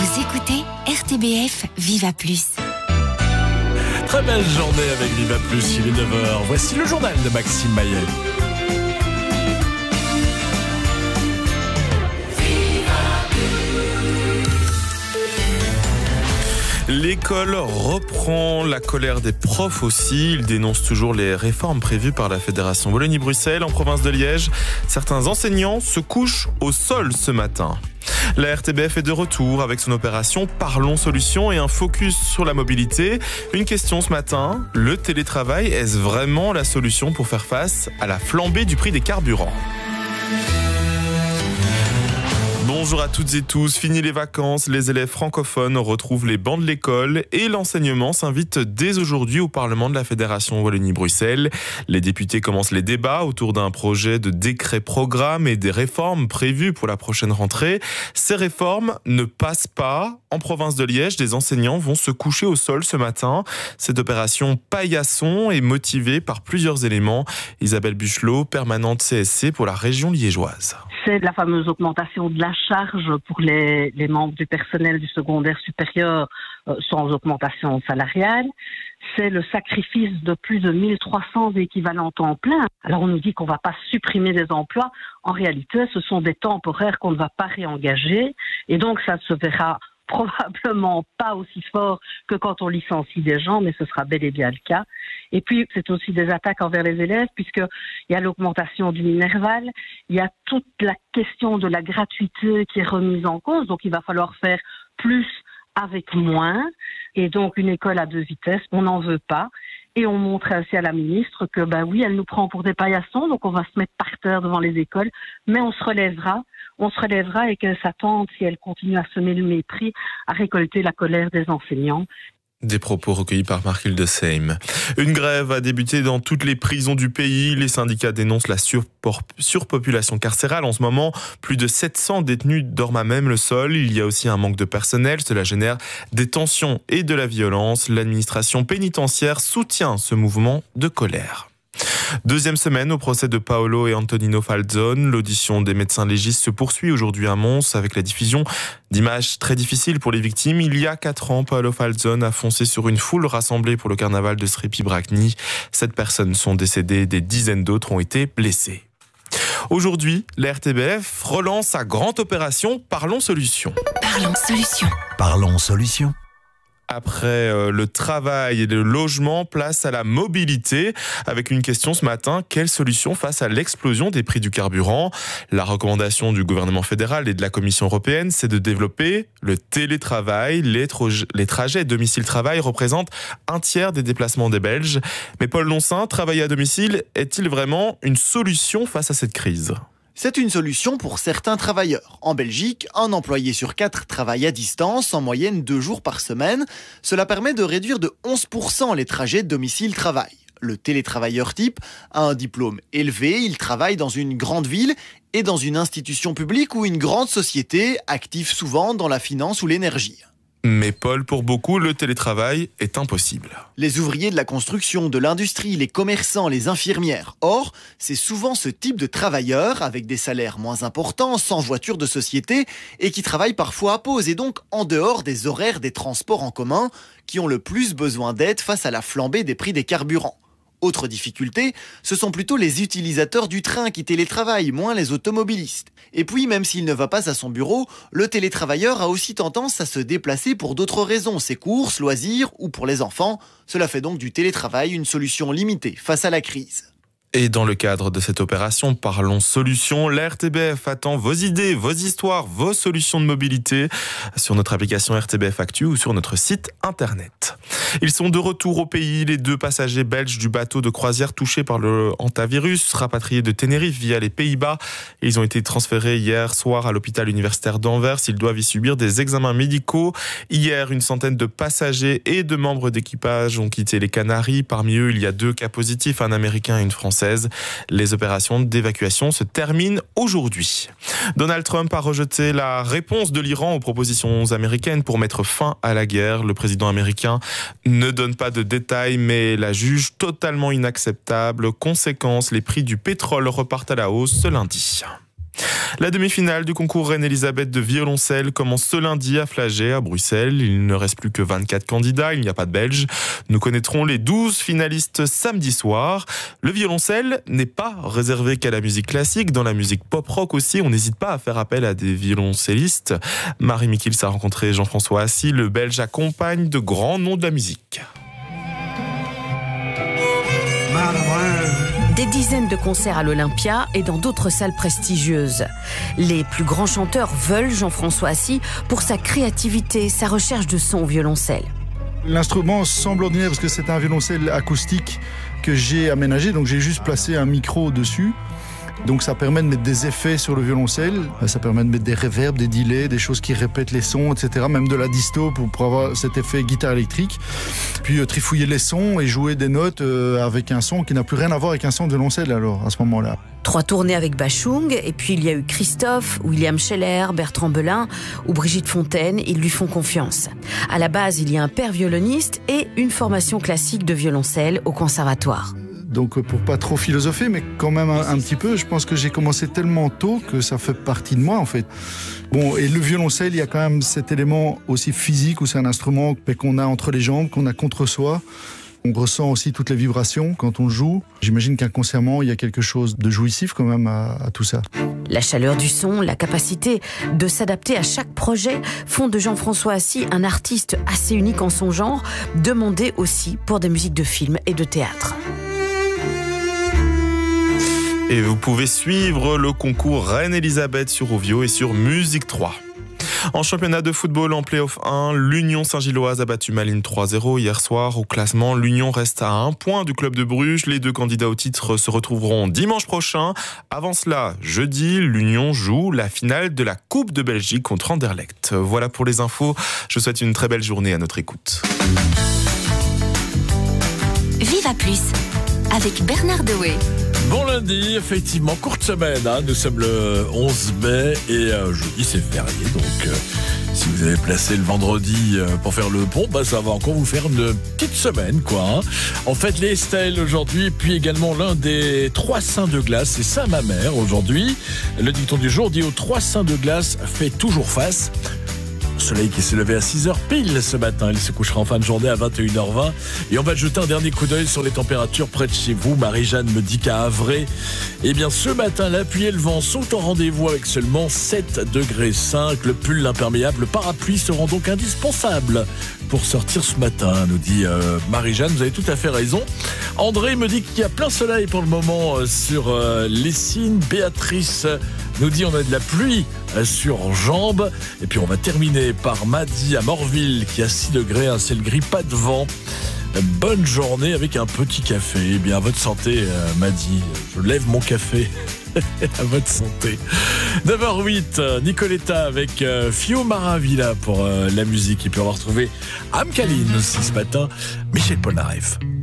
Vous écoutez RTBF Viva Plus. Très belle journée avec Viva Plus, il est 9h. Voici le journal de Maxime Maillet. L'école reprend, la colère des profs aussi. Ils dénoncent toujours les réformes prévues par la Fédération Wallonie-Bruxelles. En province de Liège, certains enseignants se couchent au sol ce matin. La RTBF est de retour avec son opération Parlons Solutions et un focus sur la mobilité. Une question ce matin, le télétravail, est-ce vraiment la solution pour faire face à la flambée du prix des carburants ? Bonjour à toutes et tous, fini les vacances, les élèves francophones retrouvent les bancs de l'école et l'enseignement s'invite dès aujourd'hui au Parlement de la Fédération Wallonie-Bruxelles. Les députés commencent les débats autour d'un projet de décret-programme et des réformes prévues pour la prochaine rentrée. Ces réformes ne passent pas. En province de Liège, des enseignants vont se coucher au sol ce matin. Cette opération paillasson est motivée par plusieurs éléments. Isabelle Buchelot, permanente CSC pour la région liégeoise. C'est la fameuse augmentation de la charge pour les membres du personnel du secondaire supérieur sans augmentation salariale. C'est le sacrifice de plus de 1300 équivalents temps plein. Alors on nous dit qu'on ne va pas supprimer des emplois. En réalité, ce sont des temporaires qu'on ne va pas réengager. Et donc ça se verra probablement pas aussi fort que quand on licencie des gens, mais ce sera bel et bien le cas. Et puis, c'est aussi des attaques envers les élèves, puisqu'il y a l'augmentation du Minerval, il y a toute la question de la gratuité qui est remise en cause, donc il va falloir faire plus avec moins, et donc une école à 2 vitesses, on n'en veut pas. Et on montre ainsi à la ministre que, oui, elle nous prend pour des paillassons, donc on va se mettre par terre devant les écoles, mais on se relèvera et qu'elle s'attende, si elle continue à semer le mépris, à récolter la colère des enseignants. Des propos recueillis par Marc Hildesheim. Une grève a débuté dans toutes les prisons du pays. Les syndicats dénoncent la surpopulation carcérale. En ce moment, plus de 700 détenus dorment à même le sol. Il y a aussi un manque de personnel. Cela génère des tensions et de la violence. L'administration pénitentiaire soutient ce mouvement de colère. Deuxième semaine au procès de Paolo et Antonino Falzone. L'audition des médecins légistes se poursuit aujourd'hui à Mons avec la diffusion d'images très difficiles pour les victimes. Il y a 4 ans, Paolo Falzone a foncé sur une foule rassemblée pour le carnaval de Srépy-Bracni. 7 personnes sont décédées, des dizaines d'autres ont été blessées. Aujourd'hui, la RTBF relance sa grande opération Parlons Solutions. Parlons Solutions. Parlons Solutions. Après le travail et le logement, place à la mobilité. Avec une question ce matin, quelle solution face à l'explosion des prix du carburant ? La recommandation du gouvernement fédéral et de la Commission européenne, c'est de développer le télétravail. Les trajets domicile-travail représentent 1/3 des déplacements des Belges. Mais Paul Loncin, travailler à domicile, est-il vraiment une solution face à cette crise ? C'est une solution pour certains travailleurs. En Belgique, un employé sur 4 travaille à distance, en moyenne 2 jours par semaine. Cela permet de réduire de 11% les trajets domicile-travail. Le télétravailleur type a un diplôme élevé, il travaille dans une grande ville et dans une institution publique ou une grande société, active souvent dans la finance ou l'énergie. Mais Paul, pour beaucoup, le télétravail est impossible. Les ouvriers de la construction, de l'industrie, les commerçants, les infirmières. Or, c'est souvent ce type de travailleurs, avec des salaires moins importants, sans voiture de société, et qui travaillent parfois à pause, et donc en dehors des horaires des transports en commun, qui ont le plus besoin d'aide face à la flambée des prix des carburants. Autre difficulté, ce sont plutôt les utilisateurs du train qui télétravaillent, moins les automobilistes. Et puis, même s'il ne va pas à son bureau, le télétravailleur a aussi tendance à se déplacer pour d'autres raisons, ses courses, loisirs ou pour les enfants. Cela fait donc du télétravail une solution limitée face à la crise. Et dans le cadre de cette opération Parlons Solutions, la RTBF attend vos idées, vos histoires, vos solutions de mobilité sur notre application RTBF Actu ou sur notre site internet. Ils sont de retour au pays, les 2 passagers belges du bateau de croisière touchés par le hantavirus, rapatriés de Tenerife via les Pays-Bas. Ils ont été transférés hier soir à l'hôpital universitaire d'Anvers. Ils doivent y subir des examens médicaux. Hier, une centaine de passagers et de membres d'équipage ont quitté les Canaries. Parmi eux, il y a 2 cas positifs, un Américain et une Française. Les opérations d'évacuation se terminent aujourd'hui. Donald Trump a rejeté la réponse de l'Iran aux propositions américaines pour mettre fin à la guerre. Le président américain ne donne pas de détails, mais la juge totalement inacceptable. Conséquence, les prix du pétrole repartent à la hausse ce lundi. La demi-finale du concours Reine-Elisabeth de violoncelle commence ce lundi à Flagey, à Bruxelles. Il ne reste plus que 24 candidats, il n'y a pas de Belges. Nous connaîtrons les 12 finalistes samedi soir. Le violoncelle n'est pas réservé qu'à la musique classique. Dans la musique pop-rock aussi, on n'hésite pas à faire appel à des violoncellistes. Marie Mikkels a rencontré Jean-François Assy. Le Belge accompagne de grands noms de la musique. Des dizaines de concerts à l'Olympia et dans d'autres salles prestigieuses. Les plus grands chanteurs veulent Jean-François Assy pour sa créativité, sa recherche de son au violoncelle. L'instrument semble ordinaire parce que c'est un violoncelle acoustique que j'ai aménagé, donc j'ai juste placé un micro dessus. Donc ça permet de mettre des effets sur le violoncelle, ça permet de mettre des reverbs, des delays, des choses qui répètent les sons, etc. Même de la disto pour avoir cet effet guitare électrique. Puis trifouiller les sons et jouer des notes avec un son qui n'a plus rien à voir avec un son de violoncelle alors à ce moment-là. 3 tournées avec Bachung, et puis il y a eu Christophe, William Scheller, Bertrand Belin ou Brigitte Fontaine, ils lui font confiance. À la base, il y a un père violoniste et une formation classique de violoncelle au conservatoire. Donc pour pas trop philosopher, mais quand même un petit peu, je pense que j'ai commencé tellement tôt que ça fait partie de moi en fait. Bon, et le violoncelle, il y a quand même cet élément aussi physique où c'est un instrument qu'on a entre les jambes, qu'on a contre soi. On ressent aussi toutes les vibrations quand on joue. J'imagine qu'inconsciemment, il y a quelque chose de jouissif quand même à tout ça. La chaleur du son, la capacité de s'adapter à chaque projet font de Jean-François Assy un artiste assez unique en son genre, demandé aussi pour des musiques de film et de théâtre. Et vous pouvez suivre le concours Reine-Elisabeth sur Ovio et sur Musique 3. En championnat de football en Play-off 1, l'Union Saint-Gilloise a battu Malines 3-0 hier soir. Au classement, l'Union reste à 1 point du club de Bruges. Les 2 candidats au titre se retrouveront dimanche prochain. Avant cela, jeudi, l'Union joue la finale de la Coupe de Belgique contre Anderlecht. Voilà pour les infos. Je vous souhaite une très belle journée à notre écoute. Viva Plus avec Bernard Dewey. Bon lundi, effectivement, courte semaine, hein. Nous sommes le 11 mai et jeudi c'est férié, donc si vous avez placé le vendredi pour faire le pont, ça va encore vous faire une petite semaine, quoi. Hein. En fait, les Estelles aujourd'hui, et puis également l'un des 3 saints de glace, c'est Saint-Mamère aujourd'hui. Le dicton du jour dit aux 3 saints de glace, fait toujours face. Soleil qui s'est levé à 6h pile ce matin. Il se couchera en fin de journée à 21h20. Et on va jeter un dernier coup d'œil sur les températures près de chez vous. Marie-Jeanne me dit qu'à Havray, eh bien, ce matin, la pluie et le vent sont en rendez-vous avec seulement 7,5 degrés. Le pull, l'imperméable, le parapluie seront donc indispensables pour sortir ce matin, nous dit Marie-Jeanne. Vous avez tout à fait raison. André me dit qu'il y a plein soleil pour le moment sur Lessines. Béatrice nous dit on a de la pluie sur Jambes. Et puis on va terminer par Maddy à Morville qui a 6 degrés, un ciel gris, pas de vent. Bonne journée avec un petit café. Eh bien, à votre santé, Maddy. Je lève mon café. À votre santé. 9h08, Nicoletta avec Fio Maravilla pour la musique. Et puis on va retrouver Amkaline aussi ce matin. Michel Polnareff.